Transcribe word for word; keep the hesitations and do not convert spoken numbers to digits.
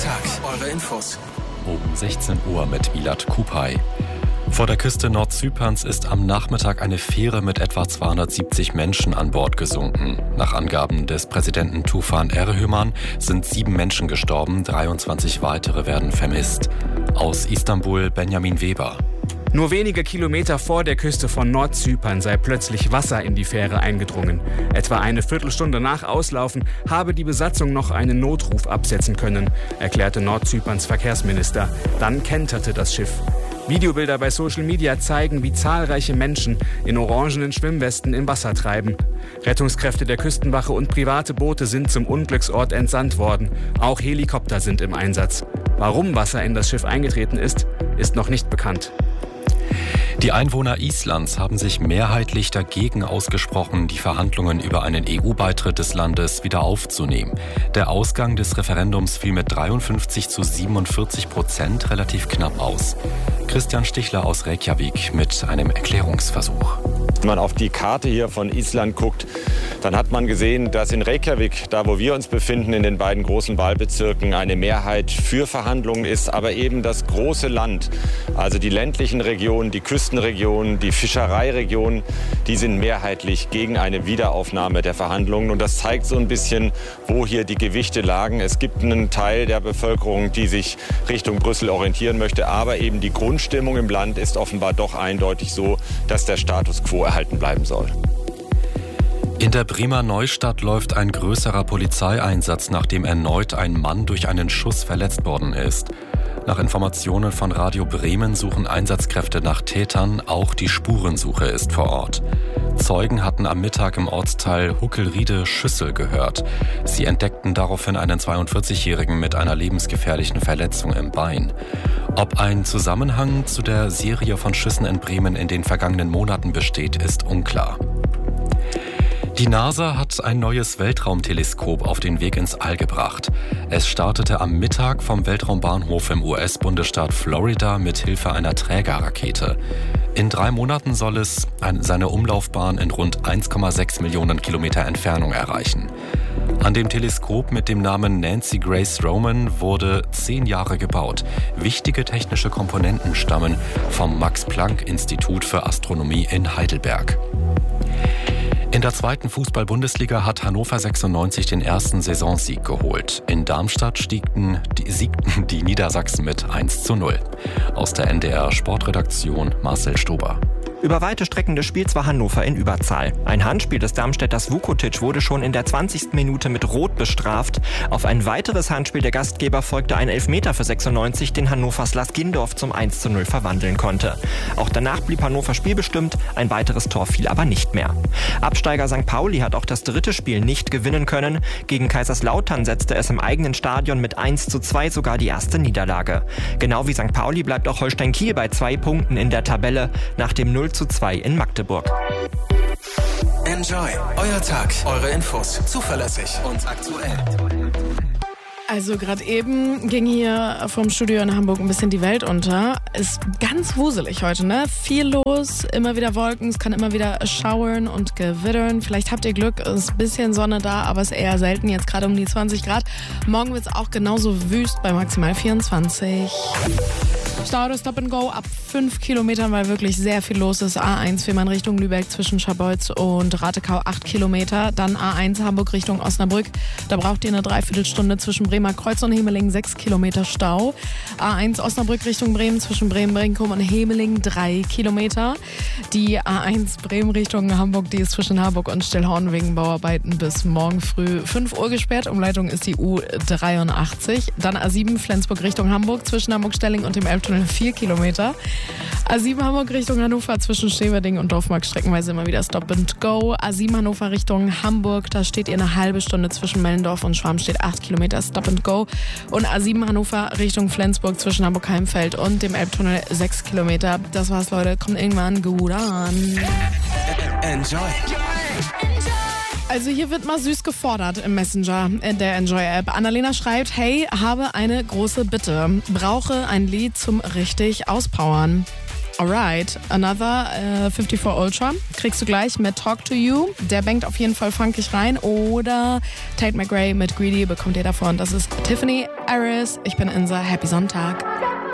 Tag, eure Infos. Um sechzehn Uhr mit Milad Kupay. Vor der Küste Nordzyperns ist am Nachmittag eine Fähre mit etwa zweihundertsiebzig Menschen an Bord gesunken. Nach Angaben des Präsidenten Tufan Erhöman sind sieben Menschen gestorben, dreiundzwanzig weitere werden vermisst. Aus Istanbul Benjamin Weber. Nur wenige Kilometer vor der Küste von Nordzypern sei plötzlich Wasser in die Fähre eingedrungen. Etwa eine Viertelstunde nach Auslaufen habe die Besatzung noch einen Notruf absetzen können, erklärte Nordzyperns Verkehrsminister. Dann kenterte das Schiff. Videobilder bei Social Media zeigen, wie zahlreiche Menschen in orangenen Schwimmwesten im Wasser treiben. Rettungskräfte der Küstenwache und private Boote sind zum Unglücksort entsandt worden. Auch Helikopter sind im Einsatz. Warum Wasser in das Schiff eingetreten ist, ist noch nicht bekannt. Die Einwohner Islands haben sich mehrheitlich dagegen ausgesprochen, die Verhandlungen über einen E U-Beitritt des Landes wieder aufzunehmen. Der Ausgang des Referendums fiel mit dreiundfünfzig zu siebenundvierzig Prozent relativ knapp aus. Christian Stichler aus Reykjavik mit einem Erklärungsversuch. Wenn man auf die Karte hier von Island guckt, dann hat man gesehen, dass in Reykjavik, da wo wir uns befinden, in den beiden großen Wahlbezirken, eine Mehrheit für Verhandlungen ist. Aber eben das große Land, also die ländlichen Regionen, die Küstenregionen, die Fischereiregionen, die sind mehrheitlich gegen eine Wiederaufnahme der Verhandlungen. Und das zeigt so ein bisschen, wo hier die Gewichte lagen. Es gibt einen Teil der Bevölkerung, die sich Richtung Brüssel orientieren möchte. Aber eben die Grundstimmung im Land ist offenbar doch eindeutig so, dass der Status quo erhalten bleiben soll. In der Bremer Neustadt läuft ein größerer Polizeieinsatz, nachdem erneut ein Mann durch einen Schuss verletzt worden ist. Nach Informationen von Radio Bremen suchen Einsatzkräfte nach Tätern, auch die Spurensuche ist vor Ort. Zeugen hatten am Mittag im Ortsteil Huckelriede Schüsse gehört. Sie entdeckten daraufhin einen zweiundvierzigjährigen mit einer lebensgefährlichen Verletzung im Bein. Ob ein Zusammenhang zu der Serie von Schüssen in Bremen in den vergangenen Monaten besteht, ist unklar. Die NASA hat ein neues Weltraumteleskop auf den Weg ins All gebracht. Es startete am Mittag vom Weltraumbahnhof im U S-Bundesstaat Florida mit Hilfe einer Trägerrakete. In drei Monaten soll es seine Umlaufbahn in rund eins Komma sechs Millionen Kilometer Entfernung erreichen. An dem Teleskop mit dem Namen Nancy Grace Roman wurde zehn Jahre gebaut. Wichtige technische Komponenten stammen vom Max-Planck-Institut für Astronomie in Heidelberg. In der zweiten Fußball-Bundesliga hat Hannover sechsundneunzig den ersten Saisonsieg geholt. In Darmstadt stiegten die, siegten die Niedersachsen mit eins zu null. Aus der N D R-Sportredaktion Marcel Stober. Über weite Strecken des Spiels war Hannover in Überzahl. Ein Handspiel des Darmstädters Vukotic wurde schon in der zwanzigsten Minute mit Rot bestraft. Auf ein weiteres Handspiel der Gastgeber folgte ein Elfmeter für sechsundneunzig, den Hannovers Lars Gindorf zum eins zu null verwandeln konnte. Auch danach blieb Hannover spielbestimmt, ein weiteres Tor fiel aber nicht mehr. Absteiger Sankt Pauli hat auch das dritte Spiel nicht gewinnen können. Gegen Kaiserslautern setzte es im eigenen Stadion mit eins zu zwei sogar die erste Niederlage. Genau wie Sankt Pauli bleibt auch Holstein Kiel bei zwei Punkten in der Tabelle nach dem null zu zwei in Magdeburg. Enjoy, euer Tag, eure Infos, zuverlässig und aktuell. Also gerade eben ging hier vom Studio in Hamburg ein bisschen die Welt unter. Ist ganz wuselig heute, ne? Viel los, immer wieder Wolken, es kann immer wieder schauern und gewittern. Vielleicht habt ihr Glück, es ist ein bisschen Sonne da, aber es ist eher selten, jetzt gerade um die zwanzig Grad. Morgen wird es auch genauso wüst bei maximal vierundzwanzig. Stau oder Stop and Go ab fünf Kilometern, weil wirklich sehr viel los ist. A eins Fehmarn Richtung Lübeck zwischen Scharbeutz und Ratekau acht Kilometer. Dann A eins Hamburg Richtung Osnabrück. Da braucht ihr eine Dreiviertelstunde zwischen Bremer Kreuz und Hemeling sechs Kilometer Stau. A eins Osnabrück Richtung Bremen zwischen Bremen-Brinkum und Hemeling drei Kilometer. Die A eins Bremen Richtung Hamburg, die ist zwischen Harburg und Stillhorn wegen Bauarbeiten bis morgen früh fünf Uhr gesperrt. Umleitung ist die U dreiundachtzig. Dann A sieben Flensburg Richtung Hamburg zwischen Hamburg-Stelling und dem Elbtunnel vier Kilometer. A sieben Hamburg Richtung Hannover zwischen Steverding und Dorfmark streckenweise immer wieder Stop and Go. A sieben Hannover Richtung Hamburg, da steht ihr eine halbe Stunde zwischen Mellendorf und Schwarm, steht acht Kilometer Stop and Go. Und A sieben Hannover Richtung Flensburg zwischen Hamburg-Heimfeld und dem Elbtunnel sechs Kilometer. Das war's, Leute. Kommt irgendwann gut an. Enjoy. Also hier wird mal süß gefordert im Messenger in der Enjoy-App. Annalena schreibt, hey, habe eine große Bitte. Brauche ein Lied zum richtig auspowern. Alright, Another äh, fünfundfünfzig Ultra kriegst du gleich mit Talk to You. Der bangt auf jeden Fall funkig rein. Oder Tate McRae mit Greedy bekommt ihr davon. Das ist Tiffany Harris. Ich bin Insa. Happy Sonntag.